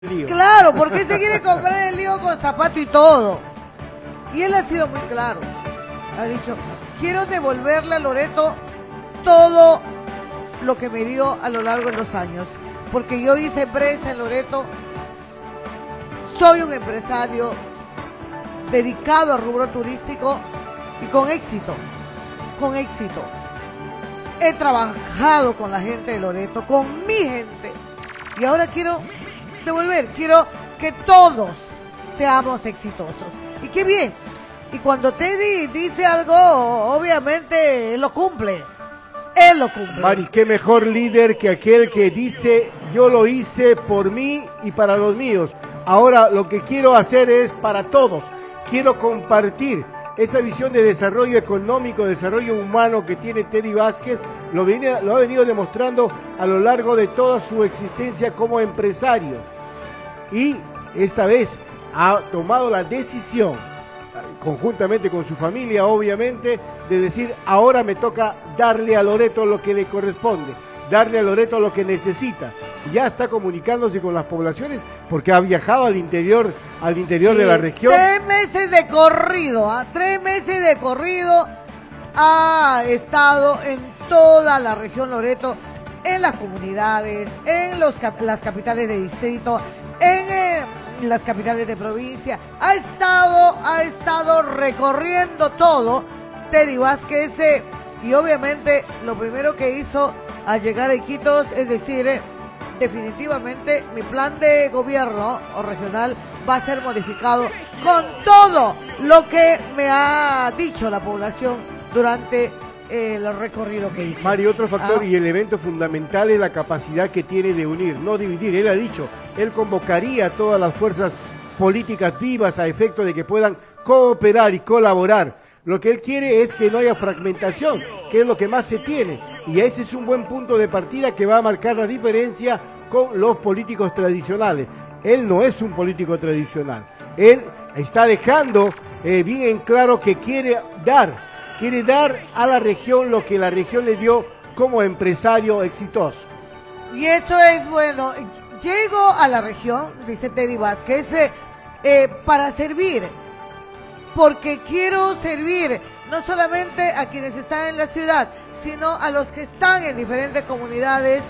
Claro, porque se quiere comprar el lío con zapato y todo. Y él ha sido muy claro. Ha dicho, quiero devolverle a Loreto todo lo que me dio a lo largo de los años. Porque yo hice empresa en Loreto. Soy un empresario dedicado al rubro turístico y con éxito. Con éxito. He trabajado con la gente de Loreto, con mi gente. Y ahora quiero devolver, quiero que todos seamos exitosos. Y qué bien. Y cuando Teddy dice algo, obviamente él lo cumple. Él lo cumple. Mari, qué mejor líder que aquel que dice, yo lo hice por mí y para los míos. Ahora lo que quiero hacer es para todos. Quiero compartir esa visión de desarrollo económico, desarrollo humano que tiene Teddy Vázquez. Lo ha venido demostrando a lo largo de toda su existencia como empresario. Y esta vez ha tomado la decisión, conjuntamente con su familia obviamente, de decir, ahora me toca darle a Loreto lo que le corresponde, darle a Loreto lo que necesita. Ya está comunicándose con las poblaciones porque ha viajado al interior de la región. 3 meses de corrido, 3 meses de corrido ha estado en toda la región Loreto, en las comunidades, en las capitales de distrito, en las capitales de provincia. Ha estado recorriendo todo Teddy Vázquez, y obviamente lo primero que hizo al llegar a Iquitos es decir, definitivamente mi plan de gobierno o regional va a ser modificado con todo lo que me ha dicho la población durante el recorrido que hice. Mari, otro factor y elemento fundamental es la capacidad que tiene de unir, no dividir. Él ha dicho, él convocaría a todas las fuerzas políticas vivas a efecto de que puedan cooperar y colaborar. Lo que él quiere es que no haya fragmentación, que es lo que más se tiene. Y ese es un buen punto de partida que va a marcar la diferencia con los políticos tradicionales. Él no es un político tradicional. Él está dejando bien en claro que quiere dar a la región lo que la región le dio como empresario exitoso. Y eso es bueno. Llego a la región, dice Teddy Vázquez, para servir. Porque quiero servir no solamente a quienes están en la ciudad, sino a los que están en diferentes comunidades,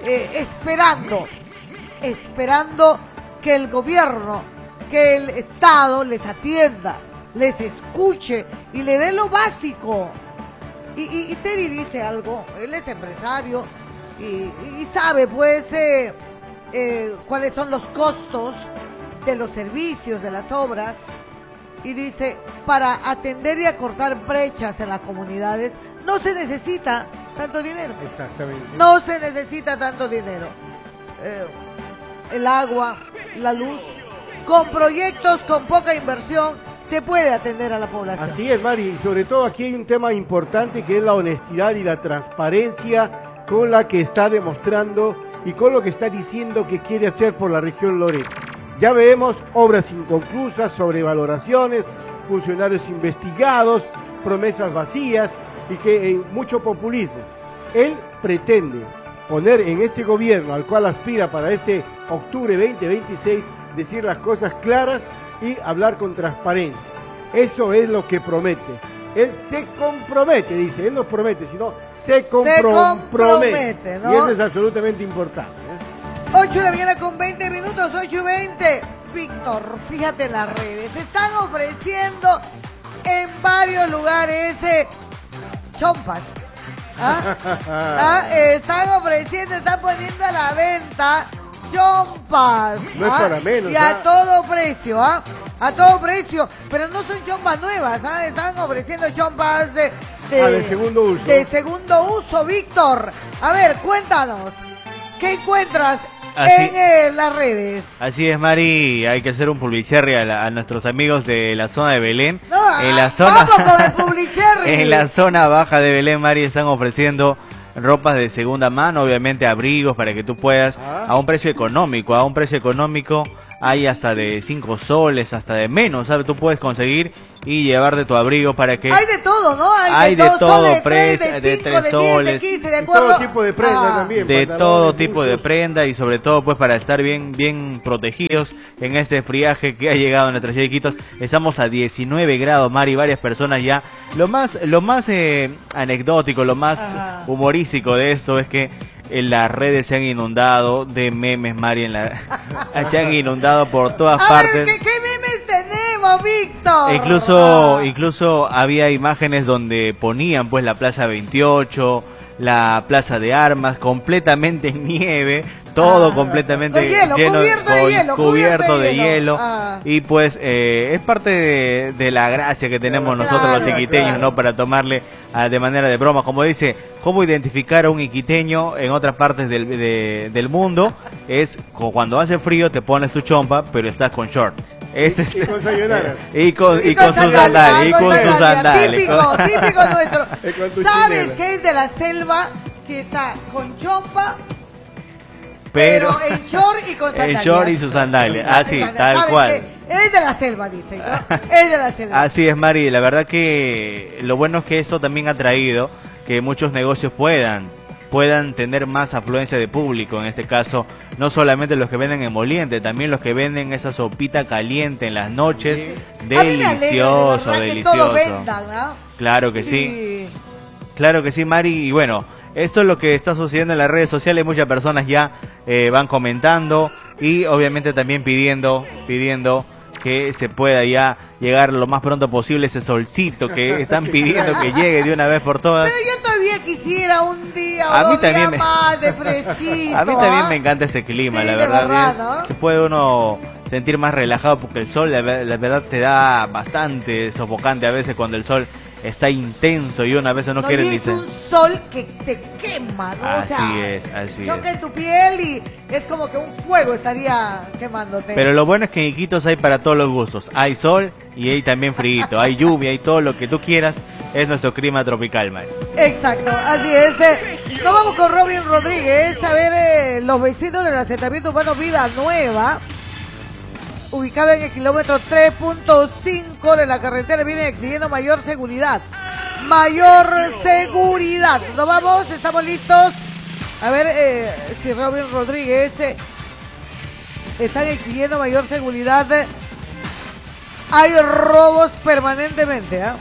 esperando que el gobierno, que el Estado les atienda, les escuche y le dé lo básico. Y Teddy dice algo, él es empresario y sabe pues cuáles son los costos de los servicios, de las obras. Y dice, para atender y acortar brechas en las comunidades, no se necesita tanto dinero. Exactamente. No se necesita tanto dinero. El agua, la luz, con proyectos, con poca inversión, se puede atender a la población. Así es, Mari, y sobre todo aquí hay un tema importante que es la honestidad y la transparencia con la que está demostrando y con lo que está diciendo que quiere hacer por la región Loreto. Ya vemos obras inconclusas, sobrevaloraciones, funcionarios investigados, promesas vacías y que mucho populismo. Él pretende poner en este gobierno al cual aspira para este octubre 2026, decir las cosas claras y hablar con transparencia. Eso es lo que promete. Él se compromete, dice, él no promete, sino se compromete, ¿no? Y eso es absolutamente importante. 8 de la mañana con 20 minutos, 8:20. Víctor, fíjate en las redes, están ofreciendo en varios lugares chompas. Están ofreciendo, están poniendo a la venta chompas. No es para menos. Y a todo precio, a todo precio. Pero no son chompas nuevas, están ofreciendo chompas de segundo uso. De segundo uso, Víctor. A ver, cuéntanos, ¿qué encuentras en las redes? Así es, Mari, hay que hacer un publicherry a nuestros amigos de la zona de Belén. No, en la zona, vamos con el publicherry. En la zona baja de Belén, Mari, están ofreciendo ropas de segunda mano, obviamente abrigos para que tú puedas, a un precio económico, hay hasta de 5 soles, hasta de menos, ¿sabes? Tú puedes conseguir y llevarte tu abrigo para que... Hay de todo, ¿no? Hay de todo, soles, precios, de 5, 3 de 10, soles. de 15, de Y todo acuerdo. tipo de prenda también. De pantalones, todo tipo de buzos. prenda y sobre todo pues para estar bien protegidos en este friaje que ha llegado a nuestra ciudad de Iquitos. Estamos a 19 grados, Mari, varias personas ya. Lo más anecdótico, lo más humorístico de esto es que las redes se han inundado de memes, Mari, se han inundado por todas partes. Ver, ¿qué memes tenemos, Víctor? Incluso había imágenes donde ponían pues la Plaza 28, la Plaza de Armas, completamente en nieve, todo completamente hielo, lleno, cubierto de hielo. Y pues es parte de la gracia que tenemos nosotros los iquiteños, ¿no? Para tomarle de manera de broma, como dice, cómo identificar a un iquiteño en otras partes del mundo, es cuando hace frío te pones tu chompa, pero estás con short. Y con sayonara. Y con sus sandalias. Típico nuestro. ¿Sabes chinela. qué es de la selva? Si está con chompa, pero en short y con sandalias. En short y sus sandalias, así, tal ¿Sabes cual. qué? Es de la selva, dice, ¿no? Es de la selva. Así es, Mari, la verdad que lo bueno es que esto también ha traído que muchos negocios puedan tener más afluencia de público, en este caso, no solamente los que venden emoliente, también los que venden esa sopita caliente en las noches, delicioso, alegra, delicioso. Que todo vendan, ¿no? Claro que sí, claro que sí, Mari, y bueno, esto es lo que está sucediendo en las redes sociales, muchas personas ya van comentando y obviamente también pidiendo que se pueda ya llegar lo más pronto posible ese solcito que están pidiendo que llegue de una vez por todas. Pero yo todavía quisiera un día A o mí dos también días más de fresquito. A mí también me encanta ese clima, Sí, la de verdad. verdad, ¿no? Se puede uno sentir más relajado porque el sol, la verdad, te da bastante sofocante a veces cuando el sol está intenso y uno a veces no quiere y ni es un sol que te quema, ¿no? Así o sea, así toca es. en tu piel y es como que un fuego estaría quemándote. Pero lo bueno es que en Iquitos hay para todos los gustos. Hay sol y hay también frío, hay lluvia, hay todo lo que tú quieras. Es nuestro clima tropical, Mari. Exacto, así es. Nos vamos con Robin Rodríguez a ver los vecinos del asentamiento humano Vida Nueva, ubicado en el kilómetro 3.5 de la carretera, vienen exigiendo mayor seguridad. Mayor seguridad. Nos vamos, estamos listos. A ver si Robin Rodríguez están exigiendo mayor seguridad. Hay robos permanentemente, ¿eh?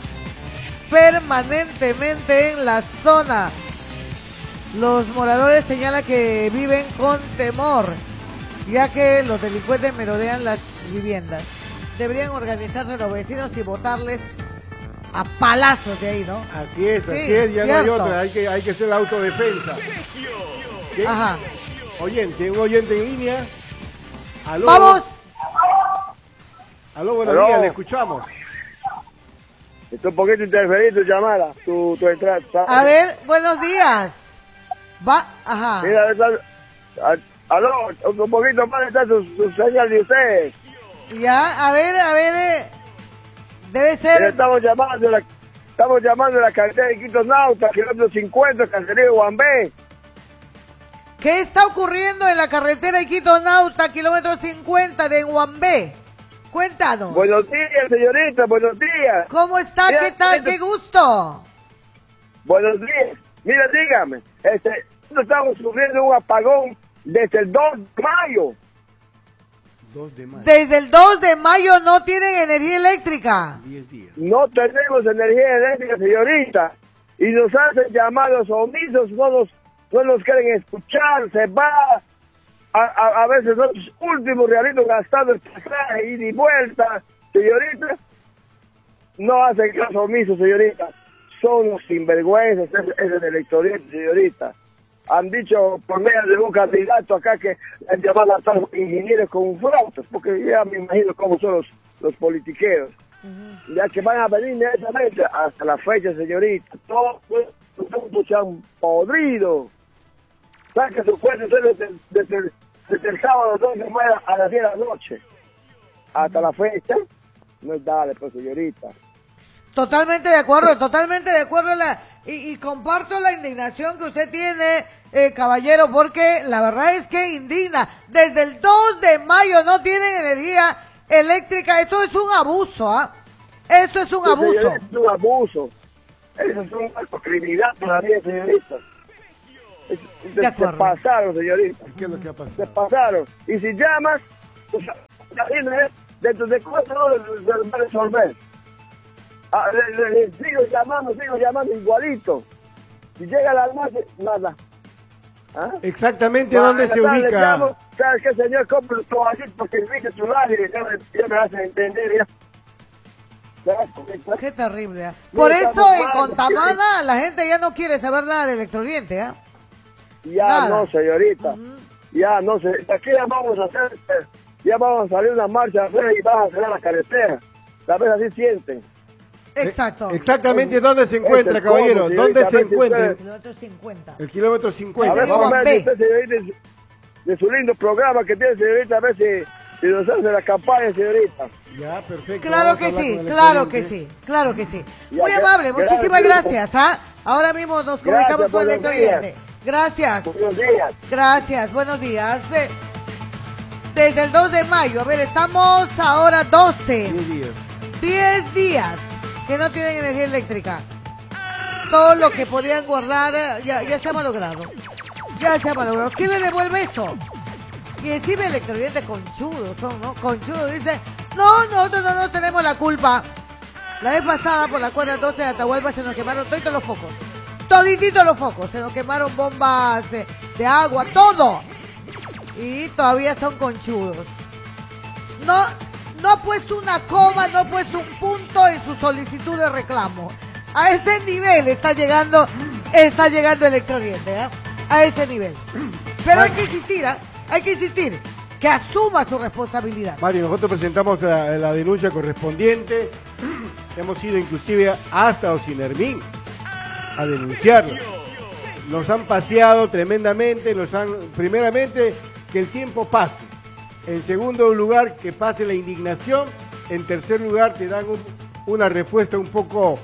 Permanentemente en la zona. Los moradores señalan que viven con temor, ya que los delincuentes merodean las viviendas. Deberían organizarse los vecinos y botarles a palazos de ahí, ¿no? Así es, ya no hay otra, hay que hacer la autodefensa. ¿Qué? Ajá. Un oyente en línea. Aló. ¡Vamos! Aló, buenos días, le escuchamos. Estoy un poquito interferido tu llamada, tu entrada. A ver, buenos días. Ajá. Mira, aló, un poquito más está su señal de ustedes. Ya, a ver, debe ser... Mira, estamos llamando a la carretera de Iquitos Nauta, kilómetro 50, carretera de Guambé. ¿Qué está ocurriendo en la carretera Iquitos Nauta, kilómetro 50 de Huambé? Cuéntanos. Buenos días, señorita, buenos días. ¿Cómo está? Mira, ¿Qué tal? ¡Qué gusto! Buenos días. Mira, dígame, nosotros estamos sufriendo un apagón desde el 2 de mayo. 2 de mayo. Desde el 2 de mayo no tienen energía eléctrica. 10 días. No tenemos energía eléctrica, señorita. Y nos hacen llamados omisos, no nos quieren escuchar, se va. A veces los últimos realitos gastando el pasaje y de vuelta, señorita. No hacen caso omiso, señorita. Son los sinvergüenzas, es el electorado, señorita. Han dicho por medio de un candidato acá que han llamado a todos los ingenieros con flautas, porque ya me imagino cómo son los politiqueros. Ya que van a venir inmediatamente hasta la fecha, señorita. Todos los puntos se han podrido. Saca su cuenta desde el sábado 2 de mayo a las 10 de la noche. Hasta la fecha, no es dale, pues, señorita. Totalmente de acuerdo, y comparto la indignación que usted tiene, caballero, porque la verdad es que indigna. Desde el 2 de mayo no tienen energía eléctrica, esto es un abuso, ¿ah? Eso es un abuso. Es un abuso. Eso es un acto criminal todavía, señorita. Se pasaron, señorita. ¿Qué es lo que ha Se pasado? pasaron. Y si llamas, pues, dentro de 4 horas se va a resolver. Sigo llamando igualito. Si llega la noche, nada. ¿Ah? Exactamente dónde se ubica. ¿Sabes qué, señor? Compre todo así porque dice su lado y ya me hace entender ya. Qué terrible. ¿Eh? Por eso en Contamana la gente ya no quiere saber nada de Electrooriente, ¿eh? Ya nada. no, señorita. Ya no sé. Aquí ya vamos a hacer, ya vamos a salir una marcha afuera y vamos a cerrar la carretera. A ver, así sienten. Exacto. Exactamente dónde se encuentra, caballero. ¿Dónde se encuentra? El kilómetro 50. El kilómetro A 50. ver, vamos a ver si usted, señorita, de su lindo programa que tiene, señorita, a ver si nos hace la campaña, señorita. Ya, perfecto. Claro Vamos a que hablar sí, con el claro que Electrooriente. sí, claro que sí. Ya, Muy amable, muchísimas gracias. gracias. ¿Ah? Ahora mismo nos comunicamos Gracias, con el buenos Electrooriente. Gracias. Buenos días. Gracias, buenos días. Desde el 2 de mayo, a ver, estamos ahora 12. 10 días. 10 días que no tienen energía eléctrica. Todo lo que podían guardar ya se ha malogrado. Ya se ha malogrado. ¿Quién le devuelve eso? Y encima Electrooriente conchudos son, ¿no? Conchudos dice, no, nosotros no tenemos la culpa. La vez pasada por la cuadra 12 de Atahualpa se nos quemaron todos los focos. Todititos los focos. Se nos quemaron bombas de agua, todo. Y todavía son conchudos. No ha puesto una coma, no ha puesto un punto en su solicitud de reclamo. A ese nivel está llegando Electrooriente, ¿eh? A ese nivel. Pero hay que insistir, ¿eh? Hay que insistir que asuma su responsabilidad. Mario, nosotros presentamos la denuncia correspondiente. Hemos ido inclusive hasta Ocinermín a denunciarlo. Nos han paseado tremendamente, primeramente, que el tiempo pase. En segundo lugar, que pase la indignación. En tercer lugar, te dan una respuesta un poco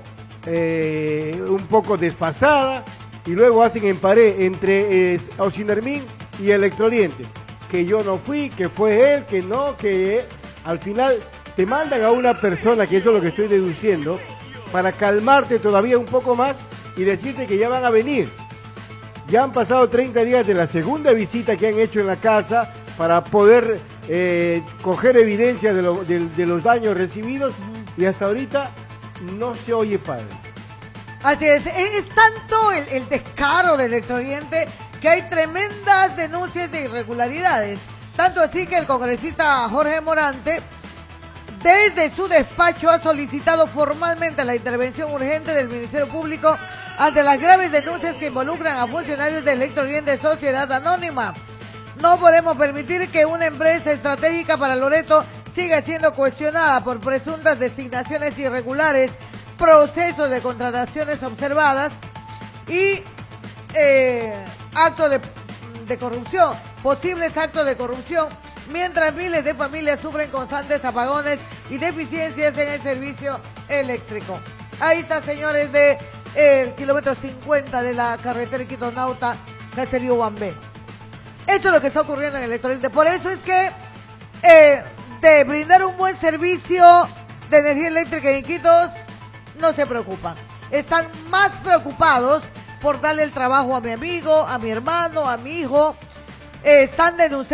desfasada. Y luego hacen emparé entre Ocinermín y Electrooriente. Que yo no fui, que fue él, que no, que al final te mandan a una persona, que eso es lo que estoy deduciendo, para calmarte todavía un poco más y decirte que ya van a venir. Ya han pasado 30 días de la segunda visita que han hecho en la casa para poder coger evidencia de los daños recibidos y hasta ahorita no se oye padre. Así es tanto el descaro del Electrooriente que hay tremendas denuncias de irregularidades. Tanto así que el congresista Jorge Morante, desde su despacho, ha solicitado formalmente la intervención urgente del Ministerio Público ante las graves denuncias que involucran a funcionarios de Electrooriente Sociedad Anónima. No podemos permitir que una empresa estratégica para Loreto siga siendo cuestionada por presuntas designaciones irregulares, procesos de contrataciones observadas y actos de corrupción, posibles actos de corrupción, mientras miles de familias sufren constantes apagones y deficiencias en el servicio eléctrico. Ahí está, señores, de kilómetro 50 de la carretera Quito-Nauta, Caserío Guambé. Esto es lo que está ocurriendo en el Electrooriente. Por eso es que de brindar un buen servicio de energía eléctrica en Iquitos, no se preocupan. Están más preocupados por darle el trabajo a mi amigo, a mi hermano, a mi hijo. Están denunciando